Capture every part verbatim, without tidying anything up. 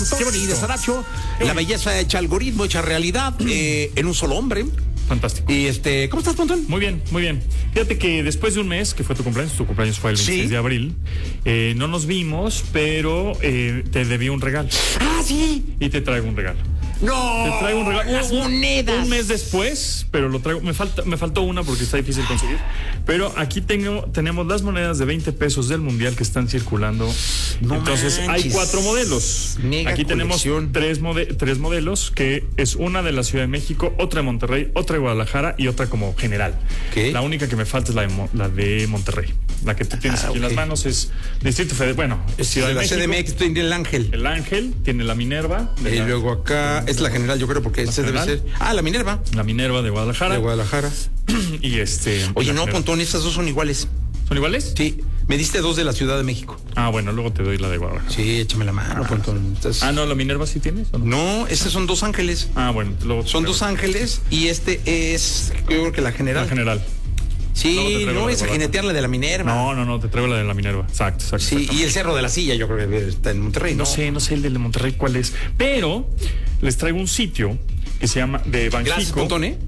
Qué bonito. Y de Saracho, la belleza hecha algoritmo, hecha realidad, eh, en un solo hombre. Fantástico. Y este, ¿cómo estás, Pontón? Muy bien, muy bien. Fíjate que después de un mes, que fue tu cumpleaños, tu cumpleaños fue el veintiséis ¿Sí? de abril, eh, no nos vimos, pero eh, te debí un regalo. Ah, sí. Y te traigo un regalo. No. Te traigo un regalo. Las un, monedas. Un mes después, pero lo traigo. Me falta, me faltó una porque está difícil conseguir. Pero aquí tengo, tenemos las monedas de veinte pesos del mundial que están circulando. No Entonces manches. hay cuatro modelos. Mega aquí colección. tenemos tres, mode, tres modelos, que es una de la Ciudad de México, otra de Monterrey, otra de Guadalajara y otra como general. ¿Qué? La única que me falta es la de, Mo, la de Monterrey. La que tú tienes Ah, aquí okay. en las manos es Distrito Federal. Bueno, es Ciudad de, de la México. C D M X tiene el Ángel. El Ángel, tiene la Minerva. Y la, luego acá es la general, yo creo, porque ese debe general. ser. Ah, la Minerva. La Minerva de Guadalajara. De Guadalajara. Y este. Oye, no, general. Pontón, estas dos son iguales. ¿Son iguales? Sí, me diste dos de la Ciudad de México. Ah, bueno, luego te doy la de Guadalajara. Sí, échame la mano, Pontón. Estás... Ah, no, la Minerva sí tienes. ¿O no? No, estos son dos ángeles. Ah, bueno, luego. Son dos ángeles y este es, yo creo que la general. La general. Sí, Luego te traigo no la de es a jinetear la de la Minerva. No, no, no, te traigo la de la Minerva. Exacto, exacto. Sí, y el Cerro de la Silla, yo creo que está en Monterrey, ¿no? No sé, no sé el de Monterrey cuál es. Pero les traigo un sitio que se llama de Banjico. Gracias, Pontón, ¿eh?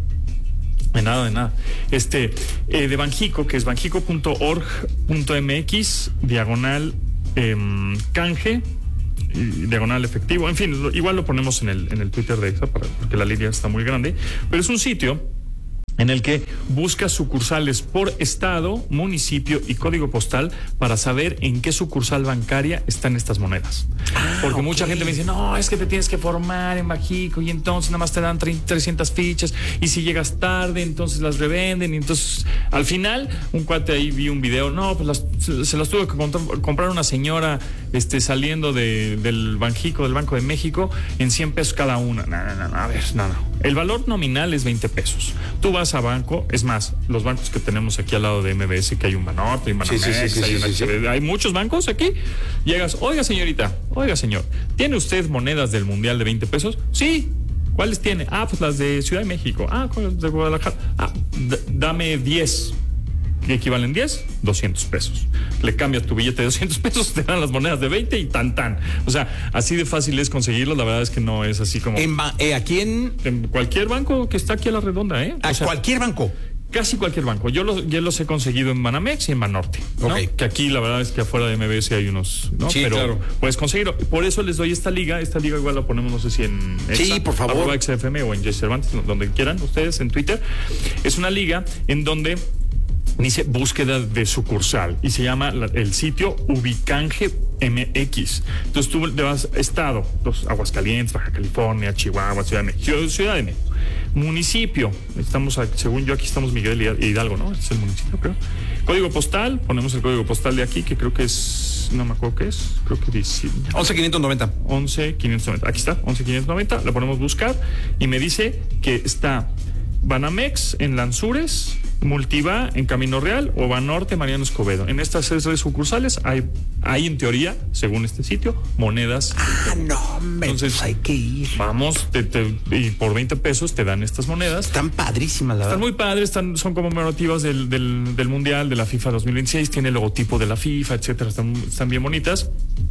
De nada, de nada. Este, eh, de Banjico, que es banjico punto org punto m x, diagonal eh, canje, y diagonal efectivo. En fin, lo, igual lo ponemos en el, en el Twitter de Exa, para, porque la línea está muy grande. Pero es un sitio en el que busca sucursales por estado, municipio y código postal para saber en qué sucursal bancaria están estas monedas. Ah, Porque okay. mucha gente me dice, no, es que te tienes que formar en Banjico y entonces nada más te dan trescientas fichas y si llegas tarde entonces las revenden y entonces al final un cuate ahí vi un video, no, pues las, se, se las tuvo que comprar, comprar una señora este, saliendo de, del Banjico, del Banco de México en cien pesos cada una. No, no, no, a ver, no, no. El valor nominal es veinte pesos. Tú vas a banco, es más, los bancos que tenemos aquí al lado de M B S, que hay un Banorte, hay un Banamex, sí, sí, sí, hay, sí, sí, sí. hay muchos bancos aquí. Llegas, oiga señorita, oiga señor, ¿tiene usted monedas del mundial de veinte pesos? Sí. ¿Cuáles tiene? Ah, pues las de Ciudad de México. Ah, ¿cuáles de Guadalajara? Ah, d- dame diez. ¿Qué equivalen diez? doscientos pesos. Le cambias tu billete de doscientos pesos, te dan las monedas de veinte y tan tan. O sea, así de fácil es conseguirlo. La verdad es que no es así como... En ba- eh, ¿Aquí en...? En cualquier banco que está aquí a la redonda, ¿eh? ¿A o sea, cualquier banco? Casi cualquier banco. Yo los, yo los he conseguido en Banamex y en Banorte, ¿no? Okay. Que aquí la verdad es que afuera de M B S hay unos, ¿no? Sí, pero claro. puedes conseguirlo. Por eso les doy esta liga. Esta liga igual la ponemos, no sé si en sí, Exa, por favor. arroba X F M o en Jay Cervantes, donde quieran ustedes, en Twitter. Es una liga en donde dice búsqueda de sucursal y se llama la, el sitio Ubicanje M X. Entonces tú te vas estado, los Aguascalientes, Baja California, Chihuahua, Ciudad de México, Ciudad de México. Municipio, estamos, según yo aquí estamos Miguel Hidalgo, ¿no? Es el municipio, creo. Código postal, ponemos el código postal de aquí, que creo que es, no me acuerdo qué es, creo que dice once quinientos noventa. once quinientos noventa, aquí está, once quinientos noventa, la ponemos buscar y me dice que está Banamex en Lanzures, Multiva en Camino Real o Banorte Mariano Escobedo. En estas tres sucursales hay, hay en teoría, según este sitio, monedas. Ah, no, hombre, entonces pues hay que ir. Vamos, te, te, y por veinte pesos te dan estas monedas. Están padrísimas, la verdad. Están muy padres, están, son conmemorativas del, del, del Mundial, de la FIFA dos mil veintiséis, tiene el logotipo de la FIFA, etcétera, están, están bien bonitas.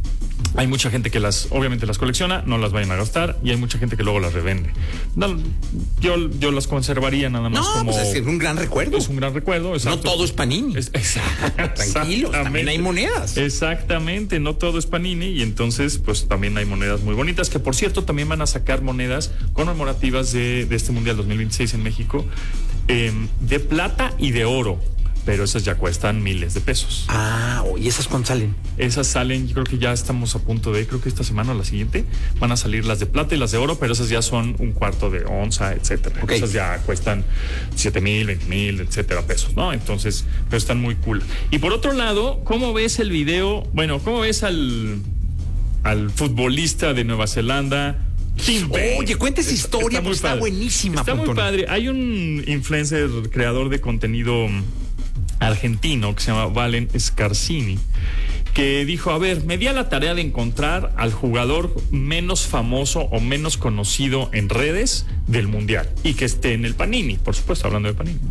Hay mucha gente que las, obviamente las colecciona, no las vayan a gastar, y hay mucha gente que luego las revende. No, yo, yo las conservaría nada más no, como... pues es un gran recuerdo. Es un gran recuerdo, exacto. No todo es Panini. Es, exacto, tranquilos, también hay monedas. Exactamente, no todo es Panini, y entonces pues también hay monedas muy bonitas, que por cierto también van a sacar monedas conmemorativas de, de este Mundial dos mil veintiséis en México, eh, de plata y de oro. Pero esas ya cuestan miles de pesos. Ah, ¿y esas cuánto salen? Esas salen, yo creo que ya estamos a punto de, creo que esta semana o la siguiente, van a salir las de plata y las de oro, pero esas ya son un cuarto de onza, etcétera. Okay. Esas ya cuestan siete mil, veinte mil, etcétera pesos, ¿no? Entonces, pero están muy cool. Y por otro lado, ¿cómo ves el video? Bueno, ¿cómo ves al, al futbolista de Nueva Zelanda? Tim Payne. Oye, cuenta esa historia, está, está buenísima. Está muy padre. Hay un influencer, creador de contenido argentino que se llama Valen Scarsini, que dijo, a ver, me di a la tarea de encontrar al jugador menos famoso o menos conocido en redes del Mundial y que esté en el Panini, por supuesto, hablando de Panini.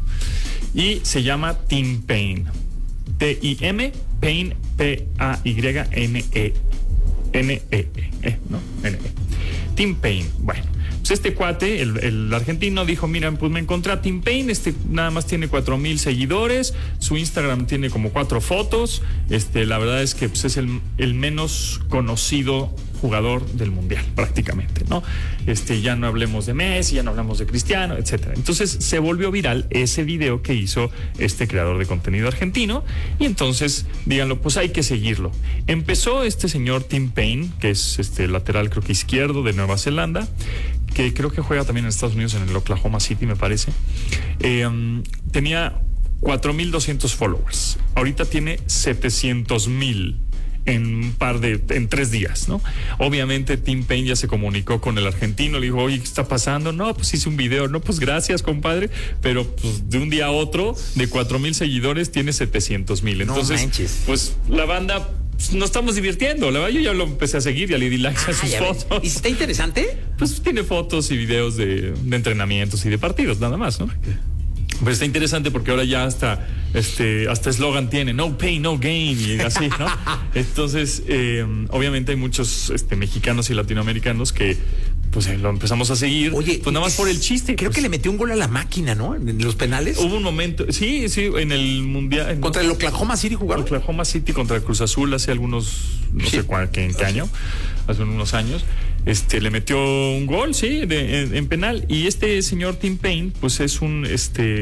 Y se llama Tim Payne. T I M, Payne, P A Y N E. N E E, ¿no? N E. Tim Paine, bueno. Pues este cuate, el, el argentino, dijo, mira, pues me encontré a Tim Paine, este nada más tiene cuatro mil seguidores, su Instagram tiene como cuatro fotos, este, la verdad es que pues, es el, el menos conocido jugador del mundial, prácticamente, ¿no? Este, ya no hablemos de Messi, ya no hablamos de Cristiano, etcétera. Entonces se volvió viral ese video que hizo este creador de contenido argentino, y entonces, díganlo, pues hay que seguirlo. Empezó este señor Tim Paine, que es este lateral, creo que izquierdo, de Nueva Zelanda, que creo que juega también en Estados Unidos, en el Oklahoma City, me parece. Eh, um, tenía cuatro mil doscientos followers. Ahorita tiene setecientos mil en un par de, en tres días, ¿no? Obviamente Tim Paine ya se comunicó con el argentino, le dijo, oye, ¿qué está pasando? No, pues hice un video. No, pues gracias, compadre, pero pues de un día a otro, de cuatro mil seguidores, tiene setecientos mil. Entonces, no manches. Pues la banda... nos estamos divirtiendo, la verdad yo ya lo empecé a seguir, ya le di likes ah, a sus fotos. ¿Y está interesante? Pues tiene fotos y videos de, de entrenamientos y de partidos, nada más, ¿no? Pues está interesante porque ahora ya hasta este hasta eslogan tiene, no pain, no gain, y así, ¿no? Entonces, eh, obviamente hay muchos este, mexicanos y latinoamericanos que pues lo empezamos a seguir. Oye, pues nada más por el chiste. Creo pues, que le metió un gol a la máquina, ¿no? En los penales. Hubo un momento, sí, sí, en el mundial. En, contra el Oklahoma City jugaron. Oklahoma City contra el Cruz Azul hace algunos, no sí. sé cuál, que, en qué año, hace unos años. Este, le metió un gol, sí, de, en, en penal. Y este señor Tim Paine, pues es un, este,